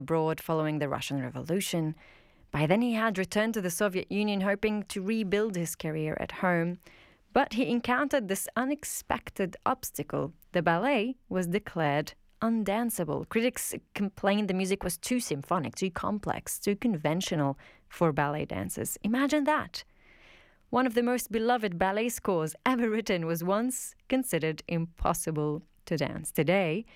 abroad following the Russian Revolution. By then he had returned to the Soviet Union hoping to rebuild his career at home. But he encountered this unexpected obstacle. The ballet was declared undanceable. Critics complained the music was too symphonic, too complex, too conventional for ballet dancers. Imagine that. One of the most beloved ballet scores ever written was once considered impossible to dance. Today,